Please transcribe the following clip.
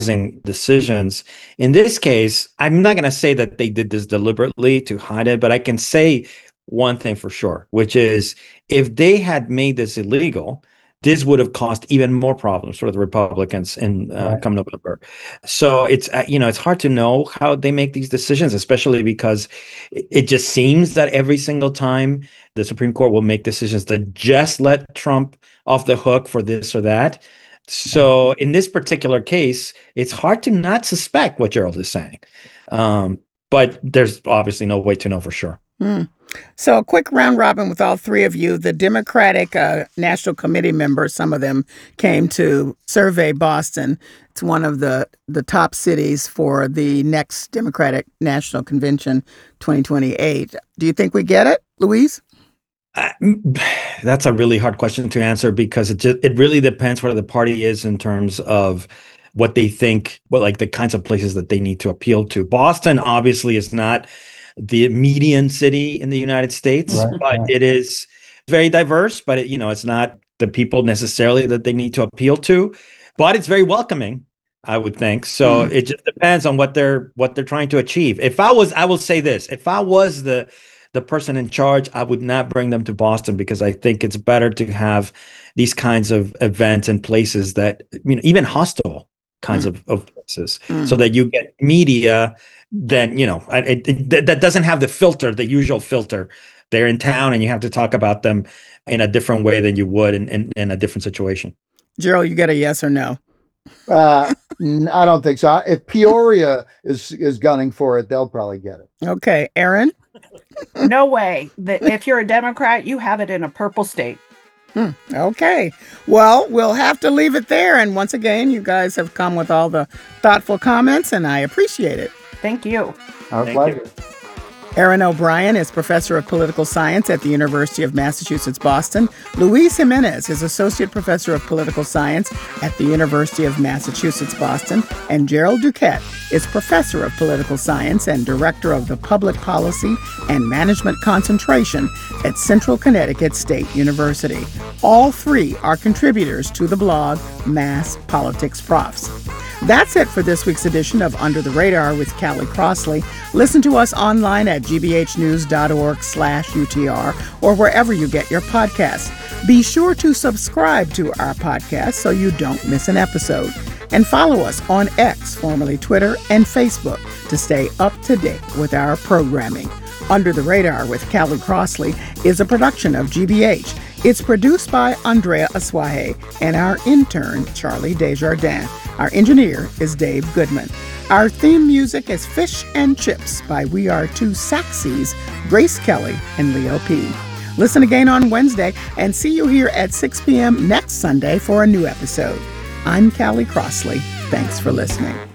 decisions. In this case, I'm not going to say that they did this deliberately to hide it, but I can say one thing for sure, which is if they had made this illegal, this would have caused even more problems for the Republicans in come November. So it's hard to know how they make these decisions, especially because it just seems that every single time the Supreme Court will make decisions that just let Trump off the hook for this or that. So in this particular case, it's hard to not suspect what Gerald is saying. But there's obviously no way to know for sure. So a quick round robin with all three of you. The Democratic National Committee members, some of them came to survey Boston. It's one of the top cities for the next Democratic National Convention 2028. Do you think we get it, Luis? That's a really hard question to answer because it really depends where the party is in terms of what they think, like the kinds of places that they need to appeal to. Boston obviously is not the median city in the United States, but it is very diverse, but it's not the people necessarily that they need to appeal to, but it's very welcoming, I would think. So it just depends on what they're trying to achieve. I will say this, if I was the person in charge, I would not bring them to Boston because I think it's better to have these kinds of events in places that, even hostile kinds of places, so that you get media then that doesn't have the usual filter. They're in town and you have to talk about them in a different way than you would in a different situation. Gerald, you get a yes or no? I don't think so. If Peoria is gunning for it, they'll probably get it. Okay, Aaron? No way. If you're a Democrat, you have it in a purple state. Okay. Well, we'll have to leave it there. And once again, you guys have come with all the thoughtful comments, and I appreciate it. Thank you. Our pleasure. Aaron O'Brien is professor of political science at the University of Massachusetts, Boston. Luis Jimenez is associate professor of political science at the University of Massachusetts, Boston. And Gerald Duquette is professor of political science and director of the public policy and management concentration at Central Connecticut State University. All three are contributors to the blog Mass Politics Profs. That's it for this week's edition of Under the Radar with Callie Crossley. Listen to us online at gbhnews.org/UTR or wherever you get your podcasts. Be sure to subscribe to our podcast so you don't miss an episode. And follow us on X, formerly Twitter, and Facebook to stay up to date with our programming. Under the Radar with Callie Crossley is a production of GBH. It's produced by Andrea Aswahe and our intern, Charlie Desjardins. Our engineer is Dave Goodman. Our theme music is Fish and Chips by We Are Two Saxies, Grace Kelly and Leo P. Listen again on Wednesday and see you here at 6 p.m. next Sunday for a new episode. I'm Callie Crossley. Thanks for listening.